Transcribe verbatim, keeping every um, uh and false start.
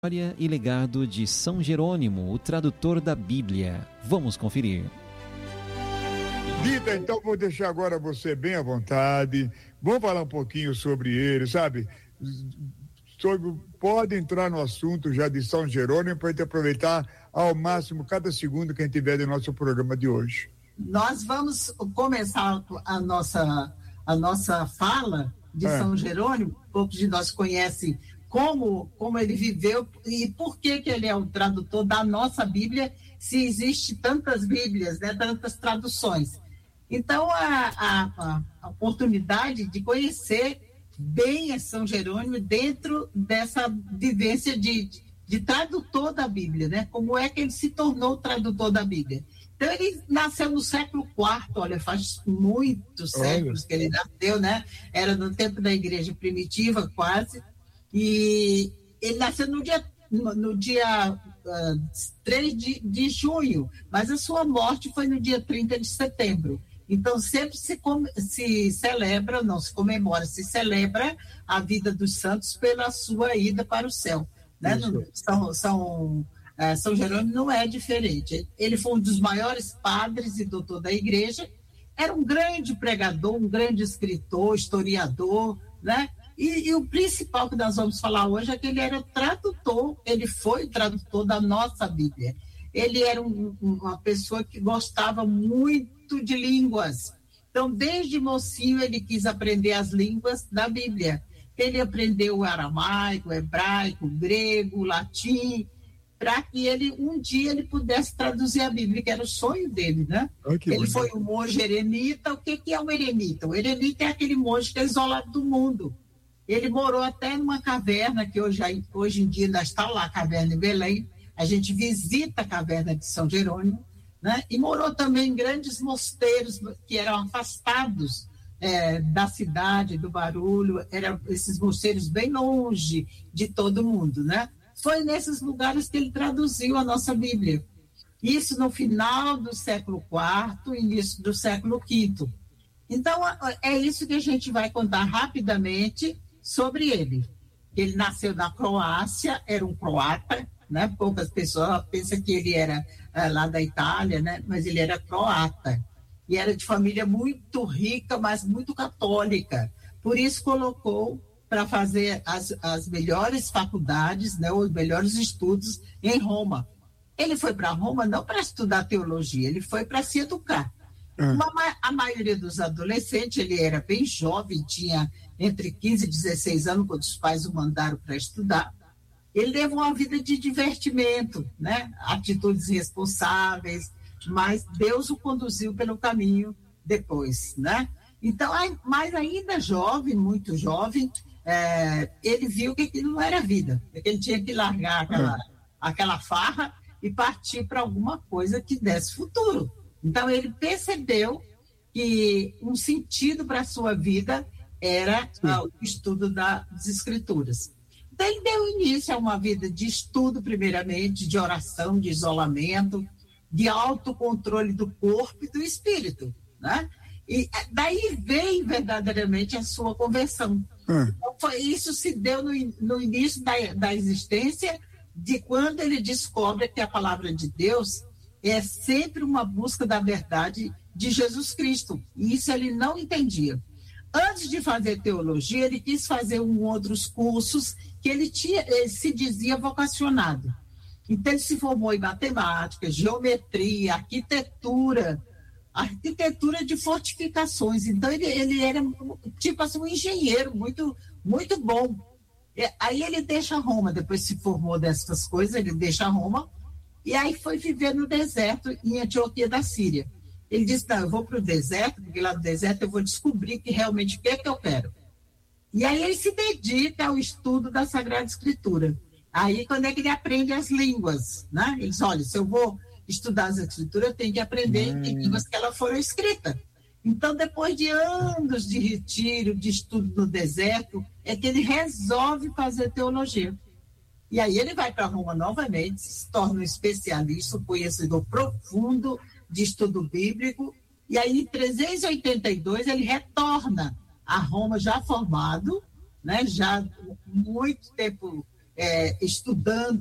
História e legado de São Jerônimo, o tradutor da Bíblia. Vamos conferir. Dita, então vou deixar agora você bem à vontade. Vamos falar um pouquinho sobre ele, sabe? Sobre, pode entrar no assunto já de São Jerônimo para a gente aproveitar ao máximo cada segundo que a gente tiver do nosso programa de hoje. Nós vamos começar a nossa, a nossa fala de é. São Jerônimo. Poucos de nós conhecem como, como ele viveu e por que que ele é o tradutor da nossa Bíblia, se existe tantas Bíblias, né, tantas traduções. Então, a, a, a oportunidade de conhecer bem a São Jerônimo dentro dessa vivência de, de tradutor da Bíblia, né? Como é que ele se tornou tradutor da Bíblia? Então, ele nasceu no século quarto, olha, faz muitos séculos que ele nasceu, né? Era no tempo da igreja primitiva, quase. E ele nasceu no dia, no, no dia uh, três de, de junho, mas a sua morte foi no dia trinta de setembro. Então, sempre se, com, se celebra, não se comemora, se celebra a vida dos santos pela sua ida para o céu. Né? No, São, São, uh, São Jerônimo não é diferente. Ele foi um dos maiores padres e doutor da igreja, era um grande pregador, um grande escritor, historiador, né? E, e o principal que nós vamos falar hoje é que ele era tradutor, ele foi tradutor da nossa Bíblia. Ele era um, uma pessoa que gostava muito de línguas. Então, desde mocinho, ele quis aprender as línguas da Bíblia. Ele aprendeu o aramaico, o hebraico, o grego, o latim, para que ele, um dia, ele pudesse traduzir a Bíblia, que era o sonho dele, né? Oh, ele bonito. Foi um monge eremita. O que, que é um eremita? O eremita é aquele monge que é isolado do mundo. Ele morou até numa caverna, que hoje, hoje em dia ainda está lá, a caverna em Belém. A gente visita a caverna de São Jerônimo, né? E morou também em grandes mosteiros que eram afastados é, da cidade, do barulho. Eram esses mosteiros bem longe de todo mundo, né? Foi nesses lugares que ele traduziu a nossa Bíblia. Isso no final do século quarto, início do século quinto. Então, é isso que a gente vai contar rapidamente sobre ele. Ele nasceu na Croácia, era um croata, né? Poucas pessoas pensam que ele era é, lá da Itália, né? Mas ele era croata. E era de família muito rica, mas muito católica. Por isso colocou para fazer as, as melhores faculdades, né? Os melhores estudos em Roma. Ele foi para Roma não para estudar teologia, ele foi para se educar. Uma, a maioria dos adolescentes, ele era bem jovem, tinha entre quinze e dezesseis anos, quando os pais o mandaram para estudar. Ele levou uma vida de divertimento, né? Atitudes responsáveis, mas Deus o conduziu pelo caminho depois, né? Então, mas ainda jovem, muito jovem, é, ele viu que aquilo não era vida, que ele tinha que largar aquela, aquela farra e partir para alguma coisa que desse futuro. Então, ele percebeu que um sentido para a sua vida era ah, o estudo das Escrituras. Então, ele deu início a uma vida de estudo, primeiramente, de oração, de isolamento, de autocontrole do corpo e do espírito, né? E daí vem verdadeiramente a sua conversão. Hum. Então, foi, isso se deu no, no início da, da existência, de quando ele descobre que a palavra de Deus é sempre uma busca da verdade de Jesus Cristo. E isso ele não entendia. Antes de fazer teologia, ele quis fazer um outros cursos que ele, tinha, ele se dizia vocacionado. Então, ele se formou em matemática, geometria, arquitetura, arquitetura de fortificações. Então, ele, ele era tipo assim, um engenheiro muito, muito bom. Aí ele deixa Roma, depois se formou dessas coisas, ele deixa Roma, e aí foi viver no deserto, em Antioquia da Síria. Ele disse, não, eu vou para o deserto, porque lá no deserto eu vou descobrir que realmente o que é que eu quero. E aí ele se dedica ao estudo da Sagrada Escritura. Aí quando é que ele aprende as línguas, né? Ele diz, olha, se eu vou estudar as Escrituras, eu tenho que aprender hum. em línguas que elas foram escritas. Então, depois de anos de retiro, de estudo no deserto, é que ele resolve fazer teologia. E aí ele vai para Roma novamente, se torna um especialista, um conhecedor profundo de estudo bíblico, e aí em trezentos e oitenta e dois ele retorna a Roma já formado, né, já muito tempo é, estudando